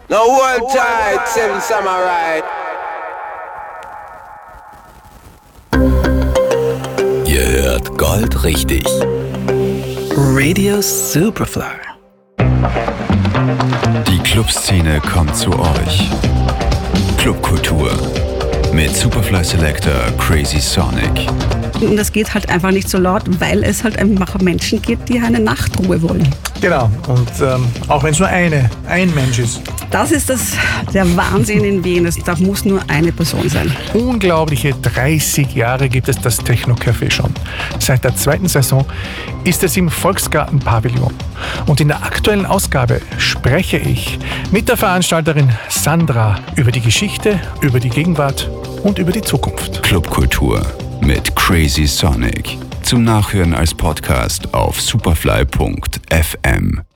Now hold tight, Seven Samurai. Ihr hört Gold richtig. Radio Superfly. Die Clubszene kommt zu euch. Clubkultur mit Superfly Selector Crazy Sonic. Und das geht halt einfach nicht so laut, weil es halt einfach Menschen gibt, die eine Nachtruhe wollen. Genau, und auch wenn es nur ein Mensch ist. Das ist der Wahnsinn in Wien. Da muss nur eine Person sein. Unglaubliche 30 Jahre gibt es das Techno-Café schon. Seit der 2. Saison ist es im Volksgarten-Pavillon. Und in der aktuellen Ausgabe spreche ich mit der Veranstalterin Sandra über die Geschichte, über die Gegenwart und über die Zukunft. Clubkultur mit Crazy Sonic. Zum Nachhören als Podcast auf superfly.fm.